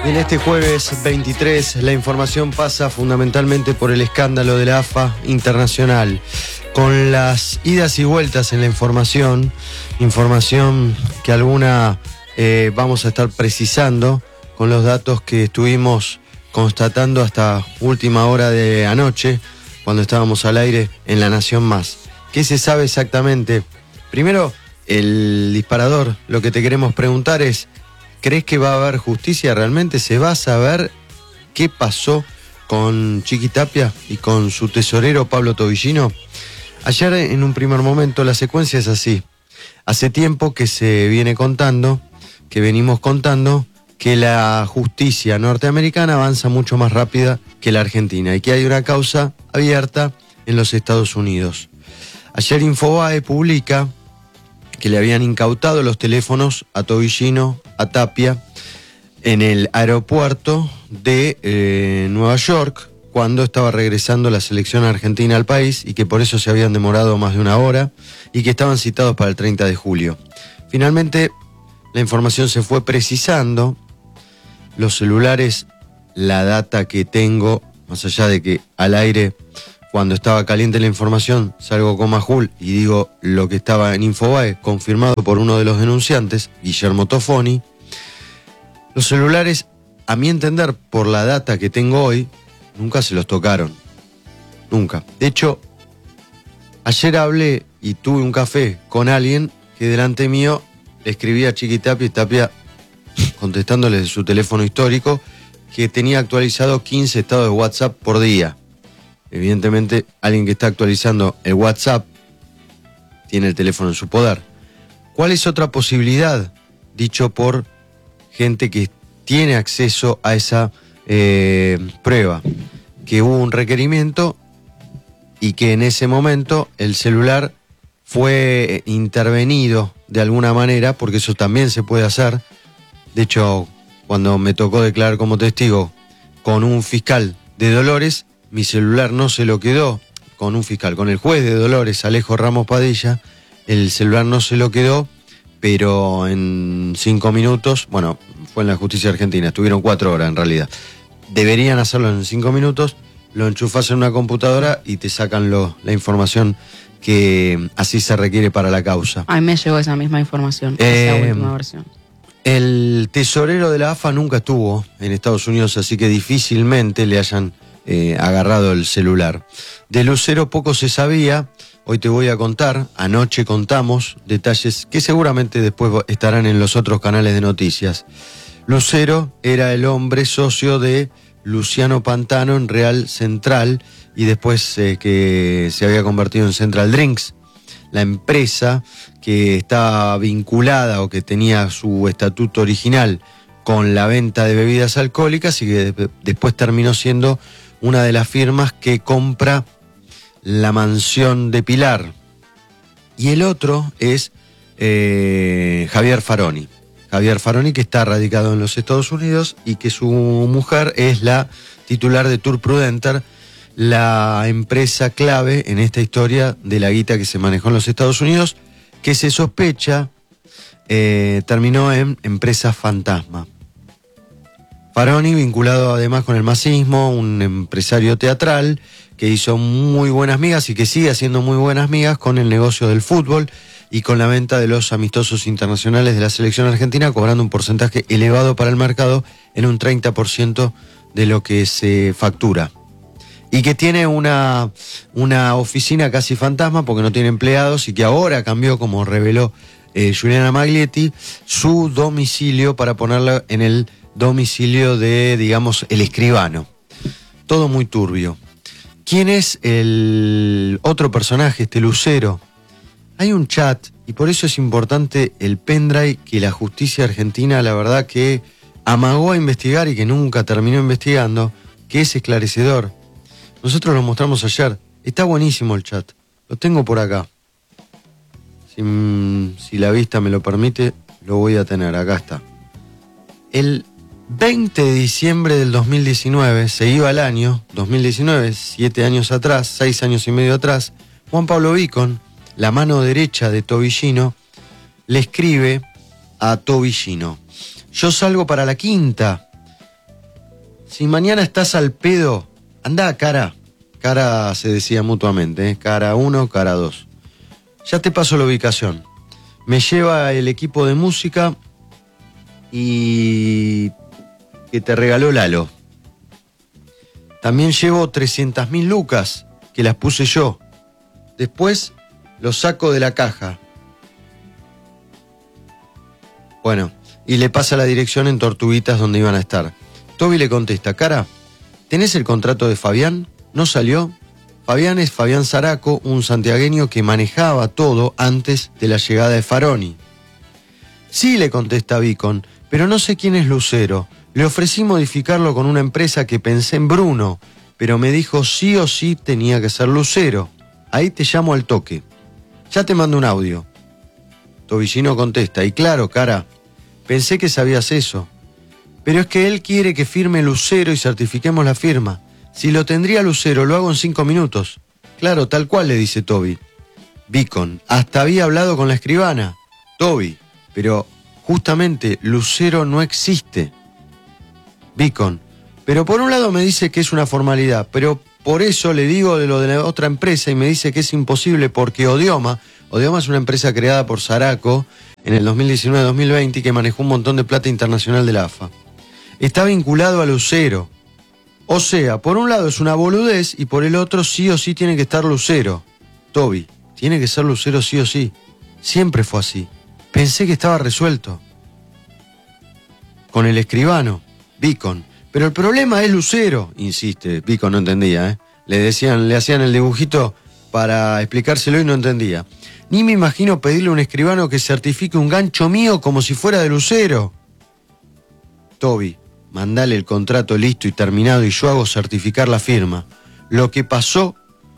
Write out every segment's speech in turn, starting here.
En este jueves 23 la información pasa fundamentalmente por el escándalo de la AFA Internacional. Con las idas y vueltas en la información que alguna vamos a estar precisando con los datos que estuvimos constatando hasta última hora de anoche, cuando estábamos al aire en La Nación Más. ¿Qué se sabe exactamente? Primero, el disparador. Lo que te queremos preguntar es: ¿crees que va a haber justicia realmente? ¿Se va a saber qué pasó con Chiqui Tapia y con su tesorero Pablo Tobillino? Ayer, en un primer momento, la secuencia es así. Hace tiempo que se viene contando, que venimos contando, que la justicia norteamericana avanza mucho más rápida que la argentina y que hay una causa abierta en los Estados Unidos. Ayer Infobae publica que le habían incautado los teléfonos a Tobillino, a Tapia, en el aeropuerto de Nueva York, cuando estaba regresando la selección argentina al país, y que por eso se habían demorado más de una hora y que estaban citados para el 30 de julio. Finalmente, la información se fue precisando. Los celulares, la data que tengo, más allá de que al aire, cuando estaba caliente la información, salgo con Majul y digo lo que estaba en Infobae, confirmado por uno de los denunciantes, Guillermo Tofoni. Los celulares, a mi entender, por la data que tengo hoy, nunca se los tocaron. Nunca. De hecho, ayer hablé y tuve un café con alguien que delante mío le escribía a Chiqui Tapia, y Tapia contestándole de su teléfono histórico, que tenía actualizado 15 estados de WhatsApp por día. Evidentemente, alguien que está actualizando el WhatsApp tiene el teléfono en su poder. ¿Cuál es otra posibilidad? Dicho por gente que tiene acceso a esa prueba. Que hubo un requerimiento y que en ese momento el celular fue intervenido de alguna manera, porque eso también se puede hacer. De hecho, cuando me tocó declarar como testigo con un fiscal de Dolores, mi celular no se lo quedó. Con un fiscal, con el juez de Dolores, Alejo Ramos Padilla, el celular no se lo quedó, pero en 5 minutos, bueno, fue en la justicia argentina, estuvieron 4 horas en realidad. Deberían hacerlo en 5 minutos, lo enchufas en una computadora y te sacan la información que así se requiere para la causa. A mí me llegó esa misma información, esa última versión. El tesorero de la AFA nunca estuvo en Estados Unidos, así que difícilmente le hayan agarrado el celular. De Lucero poco se sabía. Hoy te voy a contar, anoche contamos detalles que seguramente después estarán en los otros canales de noticias. Lucero era el hombre socio de Luciano Pantano en Real Central, y después que se había convertido en Central Drinks, la empresa que está vinculada o que tenía su estatuto original con la venta de bebidas alcohólicas, y que después terminó siendo una de las firmas que compra la mansión de Pilar. Y el otro es Javier Faroni. Javier Faroni, que está radicado en los Estados Unidos y que su mujer es la titular de Tour Prudenter, la empresa clave en esta historia de la guita que se manejó en los Estados Unidos, que se sospecha terminó en empresa fantasma. Faroni, vinculado además con el masismo, un empresario teatral que hizo muy buenas migas y que sigue haciendo muy buenas migas con el negocio del fútbol y con la venta de los amistosos internacionales de la selección argentina, cobrando un porcentaje elevado para el mercado en un 30% de lo que se factura. Y que tiene una oficina casi fantasma porque no tiene empleados, y que ahora cambió, como reveló Juliana Maglietti, su domicilio para ponerlo en el domicilio de, digamos, el escribano. Todo muy turbio. ¿Quién es el otro personaje, este Lucero? Hay un chat, y por eso es importante el pendrive que la justicia argentina, la verdad, que amagó a investigar y que nunca terminó investigando, que es esclarecedor. Nosotros lo mostramos ayer. Está buenísimo el chat. Lo tengo por acá. Si la vista me lo permite, lo voy a tener. Acá está. El 20 de diciembre del 2019, se iba el año 2019, 7 años atrás, 6 años y medio atrás, Juan Pablo Vicon, la mano derecha de Tobillino, le escribe a Tobillino: yo salgo para la quinta, si mañana estás al pedo, andá a Cara. Cara se decía mutuamente, Cara 1, Cara 2. Ya te paso la ubicación. Me lleva el equipo de música y que te regaló Lalo. También llevo 300.000 lucas, que las puse yo. Después los saco de la caja. Bueno, y le pasa la dirección en Tortuguitas donde iban a estar. Toby le contesta, Cara, ¿tenés el contrato de Fabián? ¿No salió? Fabián es Fabián Zaraco, un santiagueño que manejaba todo antes de la llegada de Faroni. Sí, le contesta Beacon, pero no sé quién es Lucero. Le ofrecí modificarlo con una empresa que pensé en Bruno, pero me dijo sí o sí tenía que ser Lucero. Ahí te llamo al toque. Ya te mando un audio. Tobillino contesta, y claro, Cara, pensé que sabías eso. Pero es que él quiere que firme Lucero y certifiquemos la firma. Si lo tendría Lucero, lo hago en 5 minutos. Claro, tal cual, le dice Toby. Beacon, hasta había hablado con la escribana. Toby, pero justamente Lucero no existe. Beacon, pero por un lado me dice que es una formalidad, pero por eso le digo de lo de la otra empresa y me dice que es imposible porque Odioma es una empresa creada por Zaraco en el 2019-2020 y que manejó un montón de plata internacional de la AFA. Está vinculado a Lucero. O sea, por un lado es una boludez y por el otro sí o sí tiene que estar Lucero. Toby, tiene que ser Lucero sí o sí. Siempre fue así. Pensé que estaba resuelto. Con el escribano, Beacon. Pero el problema es Lucero, insiste. Beacon no entendía, le hacían el dibujito para explicárselo y no entendía. Ni me imagino pedirle a un escribano que certifique un gancho mío como si fuera de Lucero. Toby, mandale el contrato listo y terminado y yo hago certificar la firma. Lo que pasa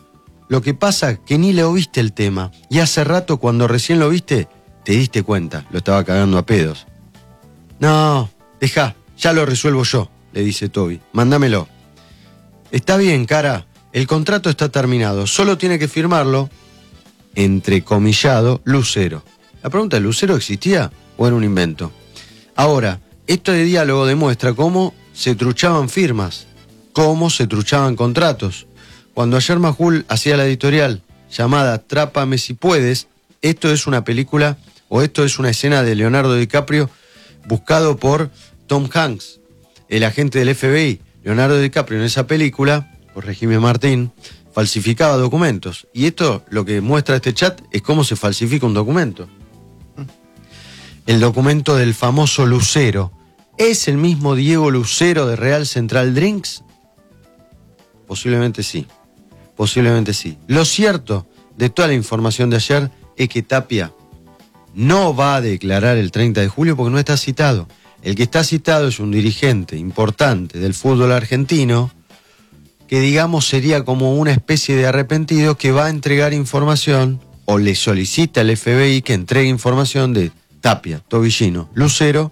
que ni le oíste el tema. Y hace rato cuando recién lo viste, te diste cuenta, lo estaba cagando a pedos. No, dejá, ya lo resuelvo yo, le dice Toby. Mándamelo. Está bien, Cara, el contrato está terminado, solo tiene que firmarlo, entrecomillado, Lucero. La pregunta es, ¿Lucero existía o era un invento? Ahora, esto de diálogo demuestra cómo se truchaban firmas, cómo se truchaban contratos. Cuando ayer Majul hacía la editorial llamada Trápame si puedes, esto es una película o esto es una escena de Leonardo DiCaprio buscado por Tom Hanks, el agente del FBI. Leonardo DiCaprio en esa película, corregime Martín, falsificaba documentos. Y esto, lo que muestra este chat, es cómo se falsifica un documento. El documento del famoso Lucero. ¿Es el mismo Diego Lucero de Real Central Drinks? Posiblemente sí. Posiblemente sí. Lo cierto de toda la información de ayer es que Tapia no va a declarar el 30 de julio porque no está citado. El que está citado es un dirigente importante del fútbol argentino que, digamos, sería como una especie de arrepentido que va a entregar información o le solicita al FBI que entregue información de Tapia, Tobillino, Lucero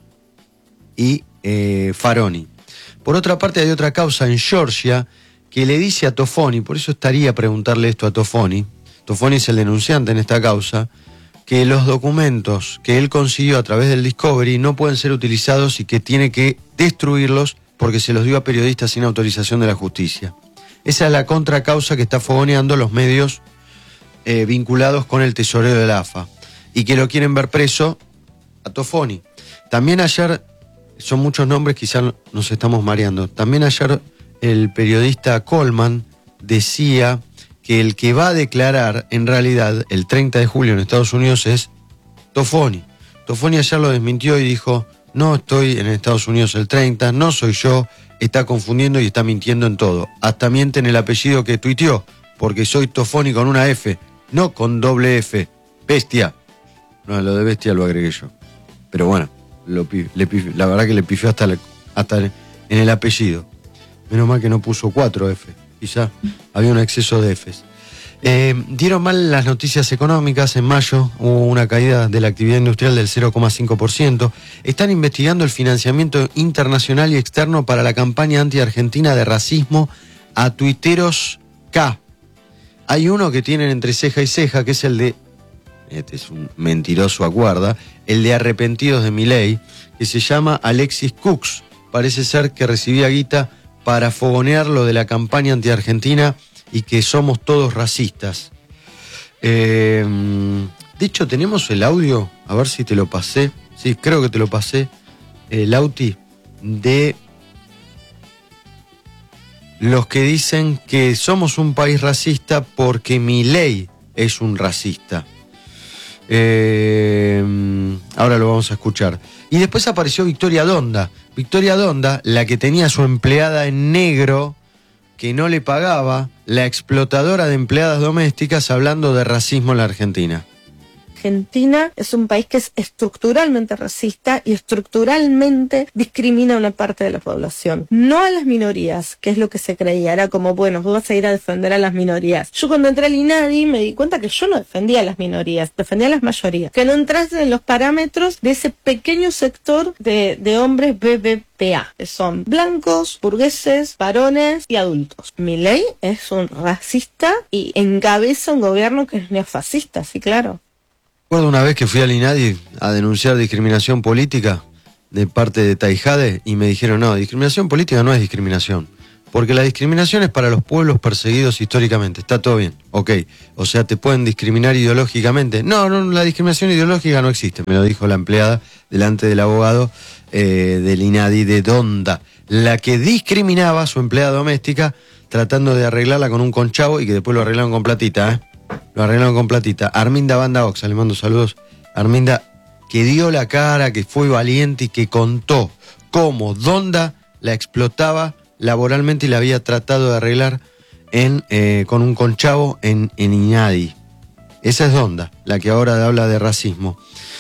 y Faroni. Por otra parte, hay otra causa en Georgia que le dice a Tofoni, por eso estaría preguntarle esto a Tofoni. Tofoni es el denunciante en esta causa, que los documentos que él consiguió a través del Discovery no pueden ser utilizados y que tiene que destruirlos porque se los dio a periodistas sin autorización de la justicia. Esa es la contracausa que está fogoneando los medios vinculados con el tesorero de la AFA y que lo quieren ver preso a Tofoni. También ayer, son muchos nombres, quizás nos estamos mareando, también ayer el periodista Coleman decía que el que va a declarar en realidad el 30 de julio en Estados Unidos es Tofoni. Tofoni ayer lo desmintió y dijo, no estoy en Estados Unidos el 30, no soy yo, está confundiendo y está mintiendo en todo. Hasta miente en el apellido que tuiteó, porque soy Tofoni con una F, no con doble F. Bestia. No, lo de bestia lo agregué yo. Pero bueno, la verdad que le pifió hasta en el apellido. Menos mal que no puso 4 F. Quizá había un exceso de Fs. Dieron mal las noticias económicas. En mayo hubo una caída de la actividad industrial del 0,5%. Están investigando el financiamiento internacional y externo para la campaña anti-argentina de racismo a tuiteros K. Hay uno que tienen entre ceja y ceja, que es el de, este es un mentiroso aguarda, el de arrepentidos de Milei, que se llama Alexis Cooks, parece ser que recibía guita para fogonear lo de la campaña anti-argentina y que somos todos racistas. De hecho, tenemos el audio, a ver si te lo pasé. Sí, creo que te lo pasé, Lauti, de los que dicen que somos un país racista porque Milei es un racista. Ahora lo vamos a escuchar. Y después apareció Victoria Donda. Victoria Donda, la que tenía a su empleada en negro, que no le pagaba, la explotadora de empleadas domésticas, hablando de racismo en la Argentina. Argentina es un país que es estructuralmente racista y estructuralmente discrimina a una parte de la población, no a las minorías, que es lo que se creía, era como, bueno, vos vas a ir a defender a las minorías. Yo cuando entré al INADI me di cuenta que yo no defendía a las minorías, defendía a las mayorías, que no entraste en los parámetros de ese pequeño sector de hombres BBPA, que son blancos, burgueses, varones y adultos. Milei es un racista y encabeza un gobierno que es neofascista, sí, claro. Recuerdo una vez que fui al INADI a denunciar discriminación política de parte de Taijade y me dijeron, no, discriminación política no es discriminación, porque la discriminación es para los pueblos perseguidos históricamente, está todo bien, ok, o sea, te pueden discriminar ideológicamente. No, la discriminación ideológica no existe, me lo dijo la empleada delante del abogado del INADI de Donda, la que discriminaba a su empleada doméstica tratando de arreglarla con un conchavo y que después lo arreglaron con platita, Lo arreglaron con platita. Arminda Banda Oxa, le mando saludos. Arminda, que dio la cara, que fue valiente y que contó cómo Donda la explotaba laboralmente y la había tratado de arreglar con un conchavo en INADI. Esa es Donda, la que ahora habla de racismo.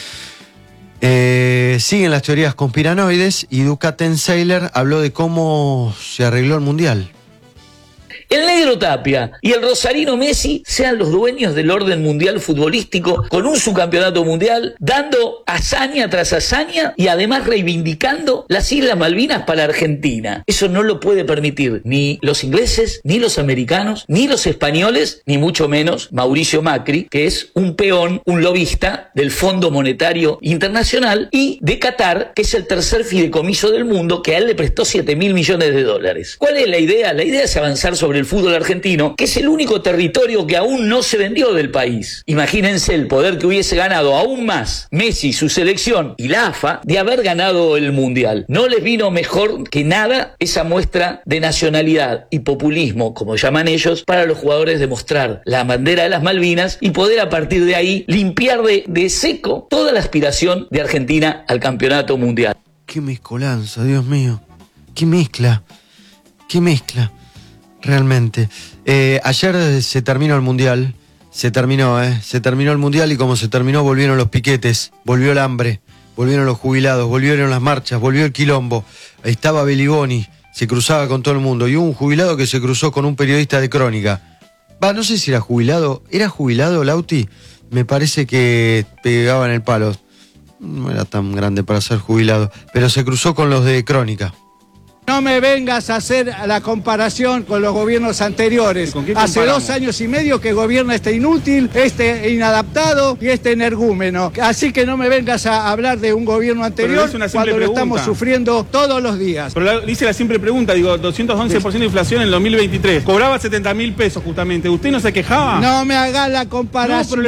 Siguen las teorías conspiranoides y Ducaten Sailor habló de cómo se arregló el Mundial. El Negro Tapia y el rosarino Messi sean los dueños del orden mundial futbolístico con un subcampeonato mundial, dando hazaña tras hazaña y además reivindicando las Islas Malvinas para Argentina. Eso no lo puede permitir ni los ingleses, ni los americanos, ni los españoles, ni mucho menos Mauricio Macri, que es un peón, un lobista del Fondo Monetario Internacional, y de Qatar, que es el tercer fideicomiso del mundo, que a él le prestó $7.000 millones. ¿Cuál es la idea? La idea es avanzar sobre el fútbol argentino, que es el único territorio que aún no se vendió del país. Imagínense el poder que hubiese ganado aún más Messi, su selección y la AFA de haber ganado el Mundial. No les vino mejor que nada esa muestra de nacionalidad y populismo, como llaman ellos, para los jugadores demostrar la bandera de las Malvinas y poder a partir de ahí limpiar de seco toda la aspiración de Argentina al campeonato mundial. Qué mezcolanza, Dios mío. Qué mezcla. Realmente. Ayer se terminó el Mundial. Se terminó el Mundial y como se terminó volvieron los piquetes, volvió el hambre, volvieron los jubilados, volvieron las marchas, volvió el quilombo. Estaba Beliboni, se cruzaba con todo el mundo y hubo un jubilado que se cruzó con un periodista de Crónica. No sé si era jubilado. ¿Era jubilado, Lauti? Me parece que pegaba en el palo. No era tan grande para ser jubilado, pero se cruzó con los de Crónica. No me vengas a hacer la comparación con los gobiernos anteriores. Hace 2 años y medio que gobierna este inútil, este inadaptado y este energúmeno. Así que no me vengas a hablar de un gobierno anterior cuando lo estamos sufriendo todos los días. Pero hice la simple pregunta, 211% de inflación en el 2023. Cobraba 70.000 pesos justamente. ¿Usted no se quejaba? No me haga la comparación,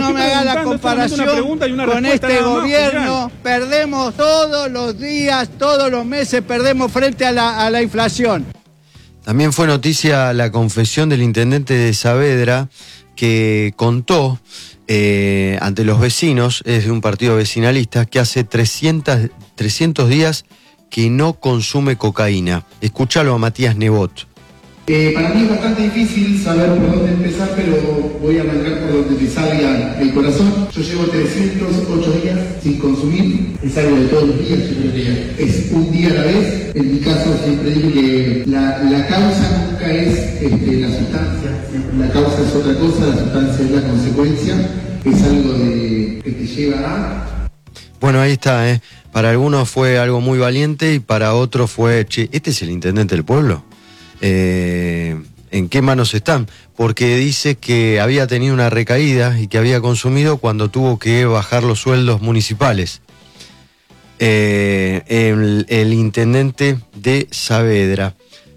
con este gobierno. Perdemos todos los días, todos los meses, perdemos frente a la inflación. También fue noticia la confesión del intendente de Saavedra, que contó ante los vecinos, es de un partido vecinalista, que hace 300 días que no consume cocaína. Escúchalo a Matías Nebot. Para mí es bastante difícil saber por dónde empezar, pero voy a arrancar por donde te salga el corazón. Yo llevo 308 días sin consumir, es algo de todos los días, yo creo que es un día a la vez. En mi caso siempre digo que la causa nunca es la sustancia, la causa es otra cosa, la sustancia es la consecuencia, es algo que te lleva a... Bueno, ahí está, para algunos fue algo muy valiente y para otros fue, ¿este es el intendente del pueblo? ¿En qué manos están? Porque dice que había tenido una recaída y que había consumido cuando tuvo que bajar los sueldos municipales. el intendente de Saavedra.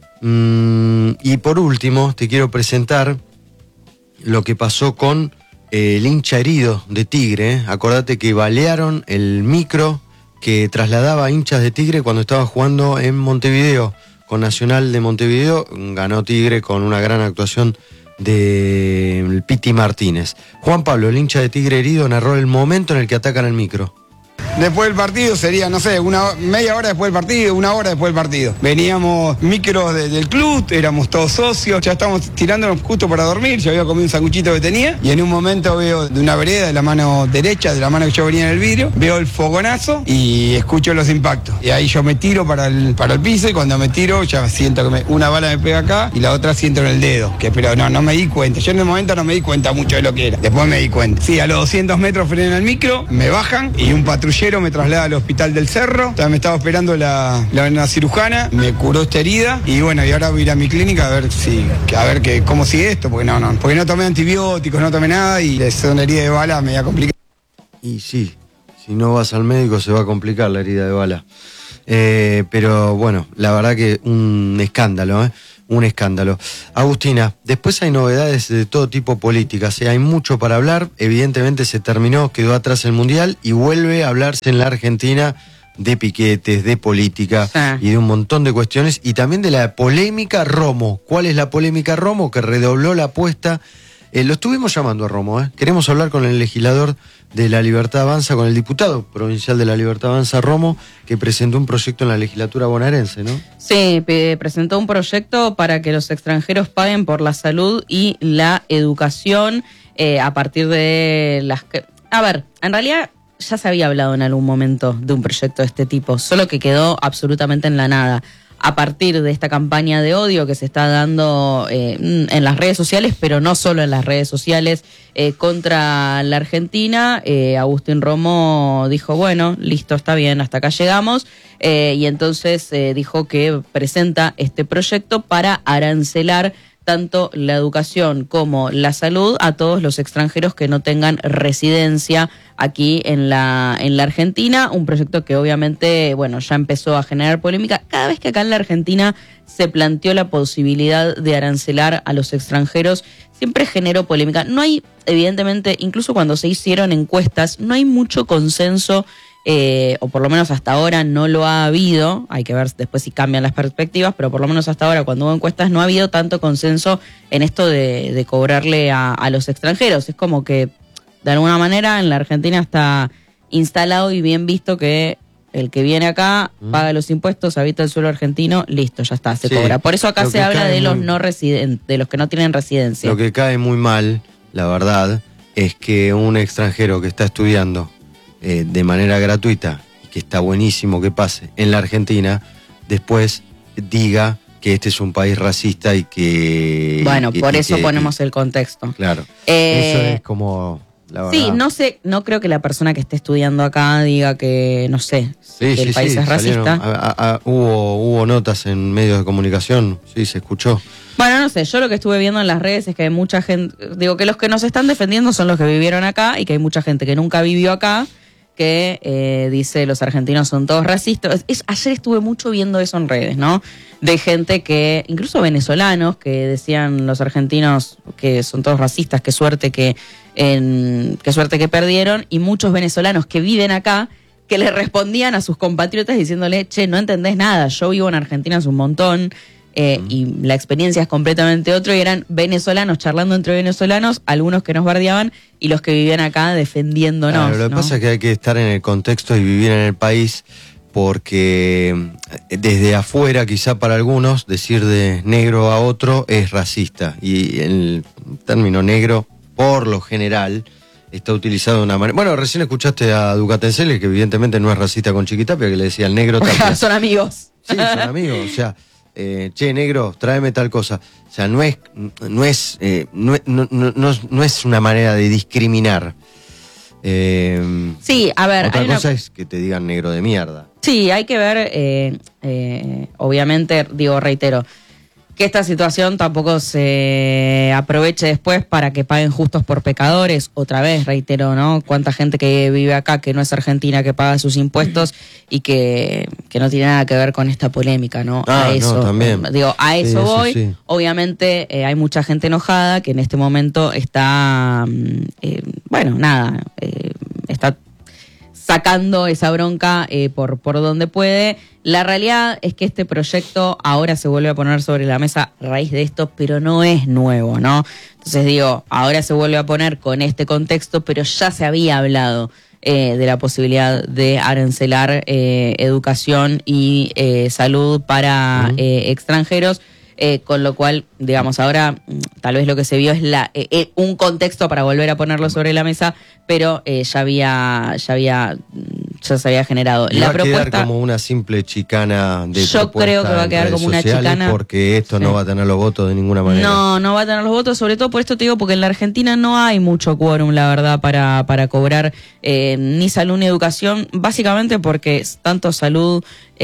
Y por último, te quiero presentar lo que pasó con el hincha herido de Tigre. Acordate que balearon el micro que trasladaba hinchas de Tigre cuando estaba jugando en Montevideo, con Nacional de Montevideo. Ganó Tigre con una gran actuación del Piti Martínez. Juan Pablo, el hincha de Tigre herido, narró el momento en el que atacan el micro. Después del partido sería, no sé, media hora después del partido, 1 hora después del partido. Veníamos micros del club, éramos todos socios, ya estábamos tirándonos justo para dormir, yo había comido un sanguchito que tenía, y en un momento veo de una vereda, de la mano derecha, de la mano que yo venía en el vidrio, veo el fogonazo y escucho los impactos. Y ahí yo me tiro para el piso, y cuando me tiro ya siento que una bala me pega acá y la otra siento en el dedo. Pero no me di cuenta, yo en el momento no me di cuenta mucho de lo que era, después me di cuenta. Sí, a los 200 metros frenan el micro, me bajan y un patrullero me traslada al hospital del Cerro. Me estaba esperando la cirujana, me curó esta herida y bueno, y ahora voy a ir a mi clínica a ver cómo sigue esto, porque no tomé antibióticos, no tomé nada y es una herida de bala me va a complicar. Y sí, si no vas al médico se va a complicar la herida de bala. Pero bueno, la verdad que un escándalo, un escándalo. Agustina, después hay novedades de todo tipo políticas, hay mucho para hablar. Evidentemente se terminó, quedó atrás el Mundial y vuelve a hablarse en la Argentina de piquetes, de política y de un montón de cuestiones, y también de la polémica Romo. ¿Cuál es la polémica Romo? Que redobló la apuesta. Lo estuvimos llamando a Romo, Queremos hablar con el legislador de La Libertad Avanza, con el diputado provincial de La Libertad Avanza, Romo, que presentó un proyecto en la legislatura bonaerense, ¿no? Sí, presentó un proyecto para que los extranjeros paguen por la salud y la educación a partir de las... A ver, en realidad ya se había hablado en algún momento de un proyecto de este tipo, solo que quedó absolutamente en la nada. A partir de esta campaña de odio que se está dando en las redes sociales, pero no solo en las redes sociales, contra la Argentina, Agustín Romo dijo, bueno, listo, está bien, hasta acá llegamos, y entonces dijo que presenta este proyecto para arancelar tanto la educación como la salud a todos los extranjeros que no tengan residencia aquí en la Argentina. Un proyecto que obviamente, bueno, ya empezó a generar polémica. Cada vez que acá en la Argentina se planteó la posibilidad de arancelar a los extranjeros, siempre generó polémica. No hay, evidentemente, incluso cuando se hicieron encuestas, no hay mucho consenso, o por lo menos hasta ahora no lo ha habido. Hay que ver después si cambian las perspectivas, pero por lo menos hasta ahora, cuando hubo encuestas, no ha habido tanto consenso en esto de cobrarle a los extranjeros. Es como que, de alguna manera, en la Argentina está instalado y bien visto que el que viene acá paga los impuestos, habita el suelo argentino, listo, ya está, se cobra. Por eso acá se habla de los no residentes, de los que no tienen residencia. Lo que cae muy mal, la verdad, es que un extranjero que está estudiando de manera gratuita, y que está buenísimo que pase en la Argentina, después diga que este es un país racista y que... Bueno, por eso ponemos el contexto. Claro, eso es como... Sí, no creo que la persona que esté estudiando acá diga que, no sé, que el país es racista. Hubo notas en medios de comunicación, sí, se escuchó. Bueno, no sé, yo lo que estuve viendo en las redes es que hay mucha gente, digo que los que nos están defendiendo son los que vivieron acá y que hay mucha gente que nunca vivió acá que dice los argentinos son todos racistas. Ayer estuve mucho viendo eso en redes, ¿no? De gente que, incluso venezolanos, que decían los argentinos que son todos racistas, qué suerte que perdieron, y muchos venezolanos que viven acá que le respondían a sus compatriotas diciéndole, che, no entendés nada, yo vivo en Argentina hace un montón, y la experiencia es completamente otra, y eran venezolanos charlando entre venezolanos, algunos que nos bardeaban y los que vivían acá defendiéndonos. Claro, lo que pasa es que hay que estar en el contexto y vivir en el país, porque desde afuera, quizá para algunos, decir de negro a otro es racista, y el término negro, por lo general, está utilizado de una manera... Bueno, recién escuchaste a Ducatenseles, que evidentemente no es racista con Chiquitapia, que le decía el negro... Son amigos. Sí, son amigos, o sea... che, negro, tráeme tal cosa. O sea, no es una manera de discriminar. Sí, a ver... Otra cosa es que te digan negro de mierda. Sí, hay que ver, obviamente, reitero, que esta situación tampoco se aproveche después para que paguen justos por pecadores. Otra vez, reitero, ¿no? Cuánta gente que vive acá, que no es argentina, que paga sus impuestos y que no tiene nada que ver con esta polémica, ¿no? Ah, a eso, no, también. Digo, a eso Sí, voy. sí. Obviamente hay mucha gente enojada que en este momento está, está sacando esa bronca por donde puede. La realidad es que este proyecto ahora se vuelve a poner sobre la mesa a raíz de esto, pero no es nuevo, ¿no? Entonces digo, ahora se vuelve a poner con este contexto, pero ya se había hablado de la posibilidad de arancelar educación y salud para extranjeros. Con lo cual, digamos, ahora tal vez lo que se vio es un contexto para volver a ponerlo sobre la mesa, pero ya se había generado. Y La va propuesta, a quedar como una simple chicana de yo creo que va a quedar como una chicana, porque esto sí. No va a tener los votos de ninguna manera. No va a tener los votos, sobre todo por esto te digo, porque en la Argentina no hay mucho quórum, la verdad, para cobrar ni salud ni educación, básicamente porque tanto salud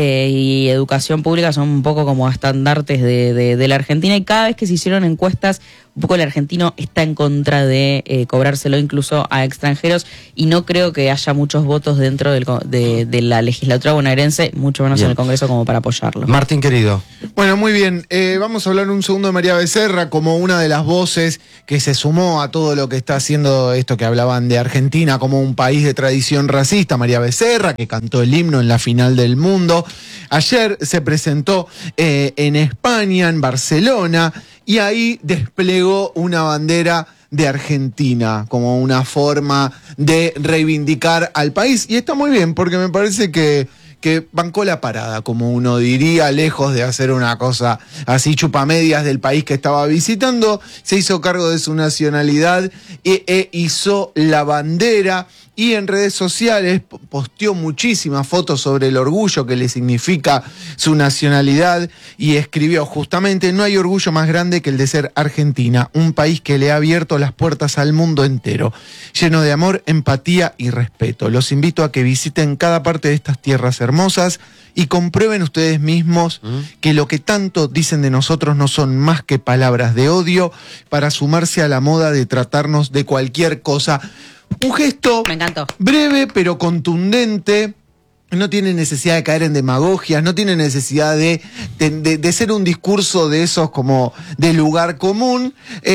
y educación pública son un poco como estandartes de la Argentina, y cada vez que se hicieron encuestas, un poco el argentino está en contra de cobrárselo incluso a extranjeros, y no creo que haya muchos votos dentro de la legislatura bonaerense, mucho menos Bien. en el Congreso, como para apoyarlo. Martín, querido. Bueno, muy bien. Vamos a hablar un segundo de María Becerra como una de las voces que se sumó a todo lo que está haciendo esto que hablaban de Argentina como un país de tradición racista. María Becerra, que cantó el himno en la final del mundo. Ayer se presentó en España, en Barcelona, y ahí desplegó una bandera de Argentina como una forma de reivindicar al país. Y está muy bien, porque me parece que bancó la parada, como uno diría, lejos de hacer una cosa así chupamedias del país que estaba visitando, se hizo cargo de su nacionalidad e hizo la bandera, y en redes sociales posteó muchísimas fotos sobre el orgullo que le significa su nacionalidad, y escribió justamente: no hay orgullo más grande que el de ser Argentina, un país que le ha abierto las puertas al mundo entero, lleno de amor, empatía y respeto. Los invito a que visiten cada parte de estas tierras hermosas y comprueben ustedes mismos que lo que tanto dicen de nosotros no son más que palabras de odio para sumarse a la moda de tratarnos de cualquier cosa. Un gesto Me encantó. breve pero contundente. No tiene necesidad de caer en demagogias, no tiene necesidad de ser un discurso de esos como de lugar común.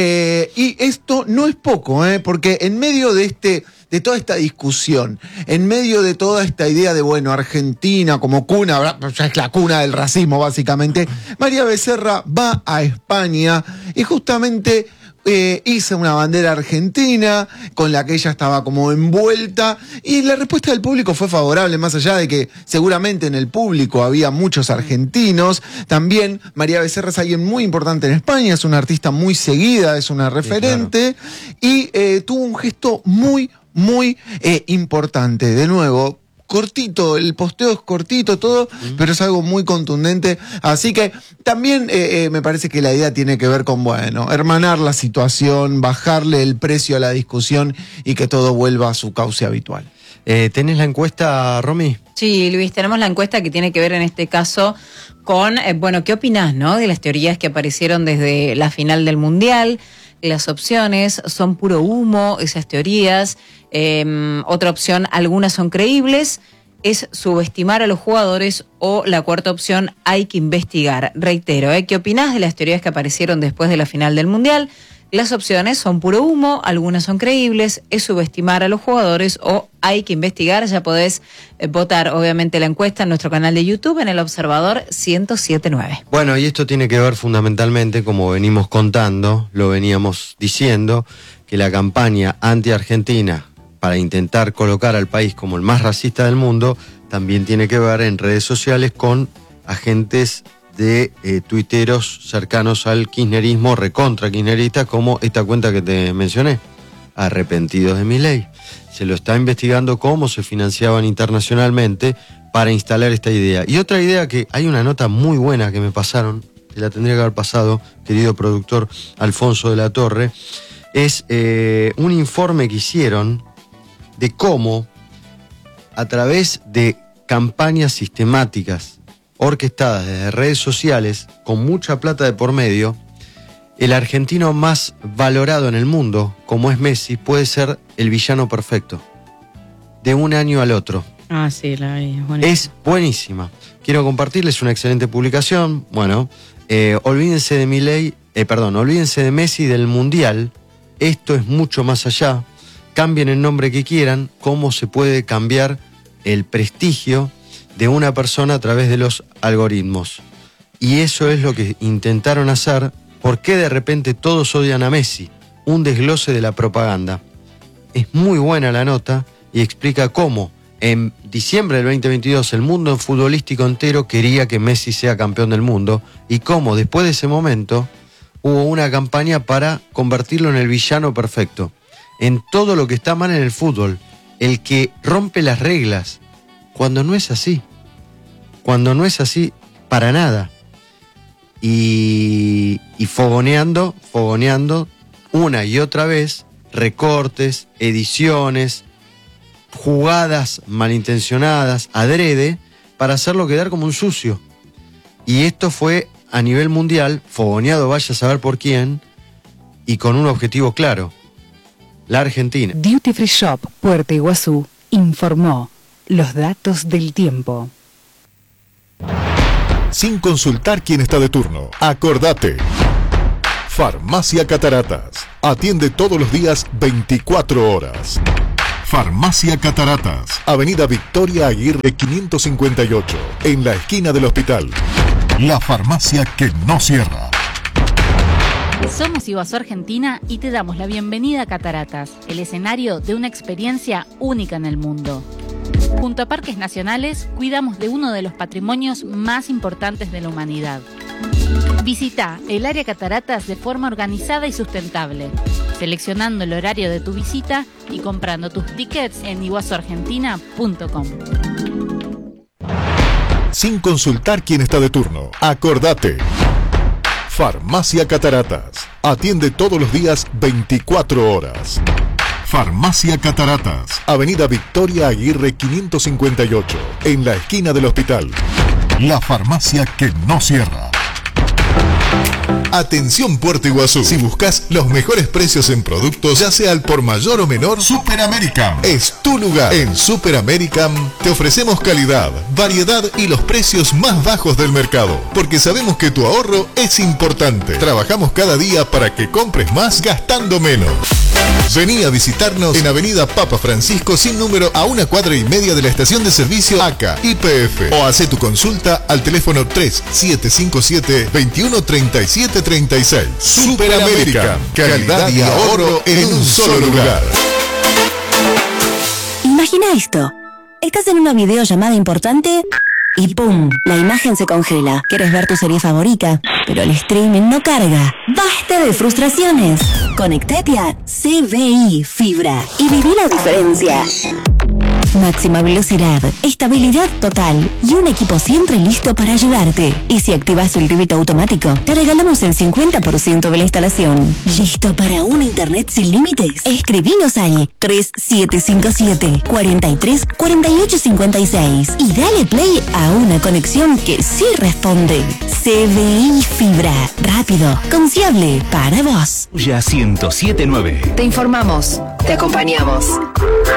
Y esto no es poco, porque en medio de toda esta discusión, en medio de toda esta idea de, bueno, Argentina como cuna, ya es la cuna del racismo básicamente, María Becerra va a España y justamente hizo una bandera argentina con la que ella estaba como envuelta, y la respuesta del público fue favorable, más allá de que seguramente en el público había muchos argentinos. También María Becerra es alguien muy importante en España, es una artista muy seguida, es una referente, sí, claro. Y tuvo un gesto muy importante. De nuevo, cortito, el posteo es cortito todo, pero es algo muy contundente. Así que también me parece que la idea tiene que ver con, bueno, hermanar la situación, bajarle el precio a la discusión y que todo vuelva a su cauce habitual. ¿Tenés la encuesta, Romy? Sí, Luis, tenemos la encuesta que tiene que ver en este caso con, ¿qué opinás, no? De las teorías que aparecieron desde la final del Mundial. Las opciones son puro humo, esas teorías. Otra opción, algunas son creíbles, es subestimar a los jugadores, o la cuarta opción, hay que investigar. Reitero, ¿qué opinás de las teorías que aparecieron después de la final del Mundial? Las opciones son puro humo, algunas son creíbles, es subestimar a los jugadores o hay que investigar. Ya podés votar, obviamente, la encuesta en nuestro canal de YouTube, en El Observador 1079. Bueno, y esto tiene que ver fundamentalmente, como venimos contando, lo veníamos diciendo, que la campaña anti-Argentina para intentar colocar al país como el más racista del mundo también tiene que ver en redes sociales con agentes de tuiteros cercanos al kirchnerismo, recontra kirchneristas, como esta cuenta que te mencioné, Arrepentidos de Milei. Se lo está investigando cómo se financiaban internacionalmente para instalar esta idea. Y otra idea, que hay una nota muy buena que me pasaron, que la tendría que haber pasado, querido productor Alfonso de la Torre, es un informe que hicieron de cómo, a través de campañas sistemáticas orquestadas desde redes sociales, con mucha plata de por medio, el argentino más valorado en el mundo, como es Messi, puede ser el villano perfecto. De un año al otro. Ah, sí, la vi. Es buenísima. Quiero compartirles una excelente publicación. Bueno, olvídense de olvídense de Messi y del Mundial. Esto es mucho más allá. Cambien el nombre que quieran. Cómo se puede cambiar el prestigio de una persona a través de los algoritmos. Y eso es lo que intentaron hacer. ¿Por qué de repente todos odian a Messi? Un desglose de la propaganda. Es muy buena la nota y explica cómo en diciembre del 2022 el mundo futbolístico entero quería que Messi sea campeón del mundo y cómo después de ese momento hubo una campaña para convertirlo en el villano perfecto. En todo lo que está mal en el fútbol, el que rompe las reglas, cuando no es así. Cuando no es así para nada. Y fogoneando una y otra vez recortes, ediciones, jugadas malintencionadas, adrede, para hacerlo quedar como un sucio. Y esto fue a nivel mundial, fogoneado vaya a saber por quién, y con un objetivo claro: la Argentina. Duty Free Shop Puerto Iguazú informó los datos del tiempo. Sin consultar quién está de turno, acordate. Farmacia Cataratas. Atiende todos los días 24 horas. Farmacia Cataratas. Avenida Victoria Aguirre 558. En la esquina del hospital. La farmacia que no cierra. Somos Iguazú Argentina y te damos la bienvenida a Cataratas, el escenario de una experiencia única en el mundo. Junto a Parques Nacionales, cuidamos de uno de los patrimonios más importantes de la humanidad. Visita el área Cataratas de forma organizada y sustentable, seleccionando el horario de tu visita y comprando tus tickets en iguazuargentina.com. Sin consultar quién está de turno, acordate. Farmacia Cataratas. Atiende todos los días 24 horas. Farmacia Cataratas. Avenida Victoria Aguirre 558. En la esquina del hospital. La farmacia que no cierra. Atención Puerto Iguazú. Si buscas los mejores precios en productos, ya sea al por mayor o menor, Super American es tu lugar. En Super American te ofrecemos calidad, variedad y los precios más bajos del mercado, porque sabemos que tu ahorro es importante. Trabajamos cada día para que compres más gastando menos. Vení a visitarnos en Avenida Papa Francisco sin número, a 1,5 cuadras de la estación de servicio ACA YPF, o hace tu consulta al teléfono 3757-213736. Super American, calidad y ahorro en un solo lugar. Imagina esto: estás en una videollamada importante y ¡pum! La imagen se congela. ¿Quieres ver tu serie favorita? Pero el streaming no carga. ¡Basta de frustraciones! Conectate a CBI Fibra y viví la diferencia. Máxima velocidad, estabilidad total y un equipo siempre listo para ayudarte. Y si activas el débito automático, te regalamos el 50% de la instalación. ¿Listo para un internet sin límites? Escribinos al 3757-434856 y dale play a una conexión que sí responde. CBI Fibra, rápido, confiable, para vos. Ya 107.9. Te informamos, te acompañamos.